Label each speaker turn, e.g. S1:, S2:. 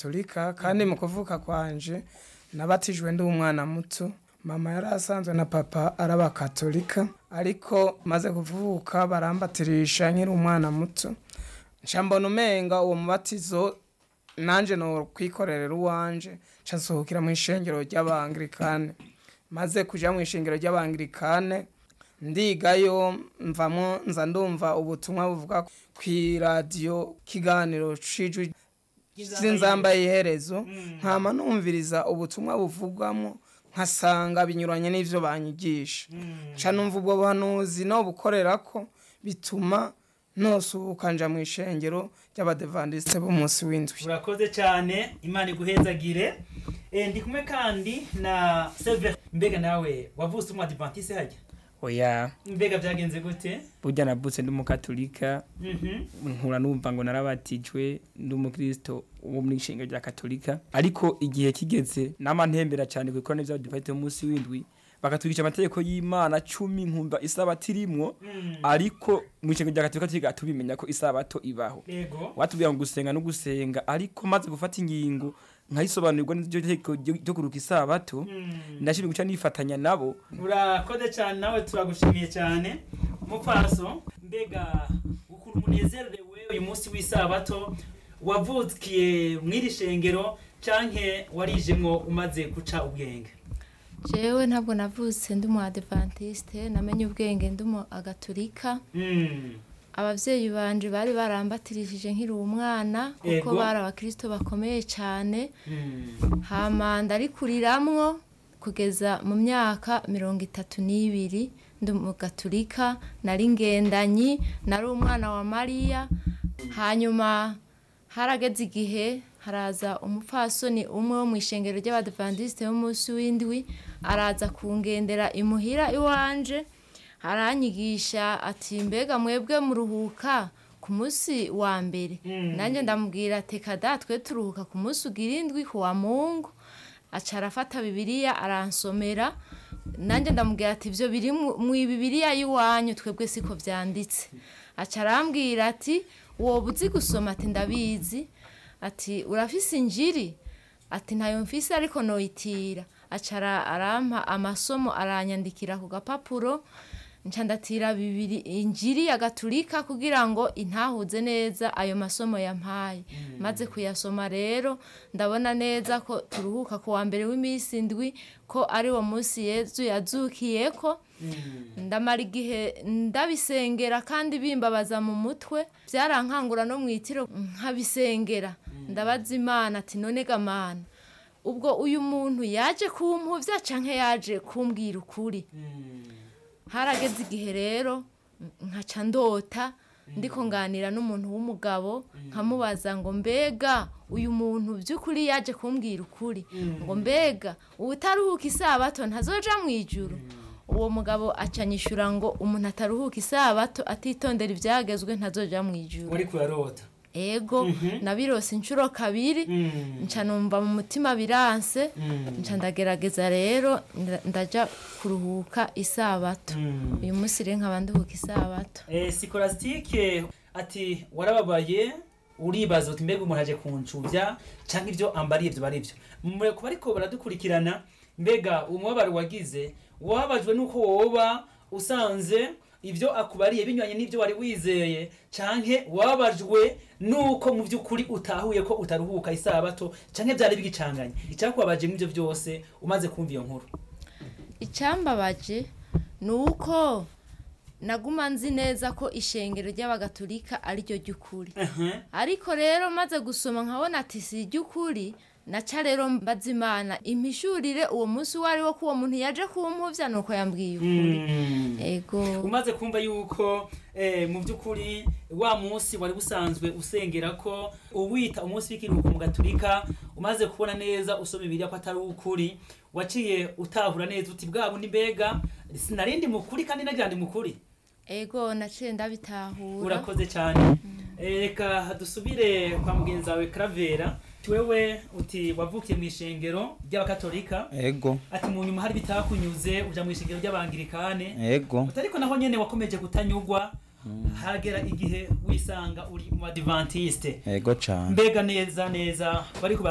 S1: katolika kandi mu kuvuka kwanje nabatijwe ndi umwana muto. Mama yari asanzwe na papa araba katolika, ariko maze kuvuka barambatirisha nkiri umwana muto. Nshambona umenga uwo mubatizo nanje no kwikorerera uwanje, nsohokera mu ishengero ry'abangirikane. Maze kuja mu ishengero ry'abangirikane ndigayo, mvamo nza ndumva ubutumwa buvuga kwi radio kiganiro cijwi zinzambaye iherezo, nkama numviriza ubutumwa buvugwamo nkasanga binyuranye n'ivyo banyigisha. Nca numva ubwo buhanuzi no bukorerako bituma nosuka nja mu ishengero ry'abadevantiste b'umunsi w'indwi.
S2: Urakoze cyane, Imana iguhezagire. Ndi kumwe kandi na Sever. Mbega nawe wavutse mu Adventiste hajya?
S3: Oya.
S2: Mbega byagenze gute?
S3: Burya navutse ndi mu Katolika. Nkura numva ngo narabatijwe ndi umukristo wo mu ishengero rya Katolika. Ariko igihe kigeze namantembera cyane kuko n'ivyo Adventiste umunsi w'indwi bakatwigisha amategeko y'Imana 10 nkumva isabato irimwo, ariko mu ishengero rya Katolika tiga tubimenya ko isabato ibaho. Watubwira ngo gusenga no gusenga, ariko maze gufata ingingo nkayisobanurwa n'iryo tegeko ryo kuruka isabato, ndashimye guca nifatanya nabo.
S2: Urakoze cyane, nawe turagushimiye cyane mupfaso. Mbega ukuru munezerewe uyu munsi w'isabato, wavukiye mw'iri shengero canke warijemwo umaze guca ubwenge?
S4: Jewe ntabwo navutse ndi mu Adventiste, namenye ubwenge ndi mu Agatolika. Abavyeyi banje bari barambatirishije nkiri umwana kuko bari abakristo bakomeye cyane. Hama ndarikuriramwo kugeza mu myaka 32 ndi mu Gatolika, nari ngendanyi, nari umwana wa Mariya. Hanyuma harageze igihe haraza umupfasoni umwe wo mu ishengero ry'abadventiste b'umunsi w'indwi, araza kungendera imuhira iwanje, aranyigisha ati mbega mwebwe muruhuka ku munsi wa mbere? Nanje ndamubwira teka datwe turuhuka ku munsi ugira indwi ku wa Mungu. Aca arafata Bibiliya aransomera, nanje ndamubwira ati ivyo biri mu Bibiliya yiwanyu twebwe siko vyanditse. Aca arambwira ati wowe uzi gusoma? Ati ndabizi. Ati urafise injiri? Ati ntayo mfise ariko noyitira. Aca arampa amasomo aranyandikira ku gapapuro, nca ndatira Bibiri injiri ya Gatolika kugira ngo intahuze neza ayo masomo yampaye. Maze kuyasoma rero ndabona neza ko turuhuka ku wa mbere w'imisi indwi, ko ari wo munsi Yezu yazukiyeko. Ndamara igihe ndabisengera kandi bimbabaza mu mutwe, byarankangura no mwitiro nkabisengera. Ndabaza Imana ati none ga Mana, ubwo uyu muntu yaje kumpuvya canke yaje kumbwira ukuri? Harageze igihe rero nkaca ndota ndiko nganira n'umuntu w'umugabo, nkamubaza ngo mbega uyu muntu by'ukuri yaje kumbwira ukuri? Ngo mbega ubutaruhuka isabato ntazoja mu ijuru? Uwo mugabo acanyishura ngo umuntu ataruhuka isabato atitondera ivyagezwe ntazoja mu ijuru.
S2: Uri kurarota?
S4: Ego, nabirose inshuro kabiri, nca numva mu mutima biranse, nca ndagerageza rero ndaja kuruhuka isabato. Uyu munsi rero nkaba nduhuka isabato.
S2: Sikolastike ati warababaye, uribaza uti mbega umuntu aje kuncuvya canke ivyo ambariye ivyo barivyo. Kuba ariko baradukurikirana, mbega umubabaro wagize wabajwe nuko woba usanze ivyo akubariye binyuranye n'ivyo wari wizeye, canke wabajwe nuko mu vy'ukuri utahuye ko utaruhuka isabato, canke byari bigicanganye? Icyakubabaje mu byo byose umaze kumva iyo nkuru?
S4: Icambabaje nuko naguma nzi neza ko ishengero ry'abagatolika ari ryo ry'ukuri. Ariko rero maze gusoma nkabona ati si ry'ukuri, naca rero mbaza Imana impishurire uwo munsi wari wo kuwo muntu yaje kumpuvya nuko yambwiye ukuri. Ego.
S2: Umaze kumva yuko mu by'ukuri wa munsi wari busanzwe usengera ko uwita umunsi w'ikiruhuko mu Gatolika, umaze kubona neza usoma Bibiliya ko atari ukuri, waciye utahura neza uti bwa bundi mbega sinarindi mukuri kandi nagira ndi mukuri?
S4: Ego, naciye ndabitahura.
S2: Urakoze cyane. Reka dusubire kwa mugenzi wawe Kravera. Wewe uti wavukiye mu ishengero ry'abakatolika.
S5: Ego.
S2: Ati mu nyuma hari bitakunyuze uja mu ishengero ry'abangirikane.
S5: Ego.
S2: Ariko naho nyene wakomeje kutanyugwa, hagera igihe wisanga uri mu Adventiste.
S5: Ego cyane.
S2: Mbega neza bari